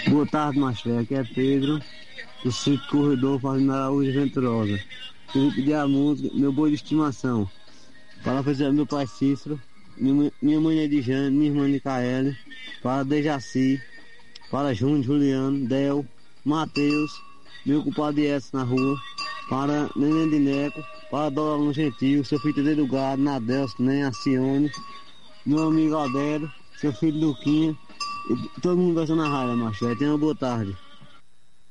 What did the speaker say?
Boa tarde, Mastré. Aqui é Pedro, do sítio Corredor, Fazenda Araújo Venturosa. Queria pedir a música Meu Boi de Estimação. Para fazer meu pai Cícero, minha mãe Edjane, minha irmã Nicaele, para Dejaci, para Júnior, Juliano, Del, Matheus, meu compadre Edson na rua, para Neném de Neco, para Dora Gentil, seu filho Tedê do Gado, Nadelson, nem a Cione, meu amigo Aldero, seu filho Luquinha, e todo mundo vai na rádio, Mastré. Tenha uma boa tarde.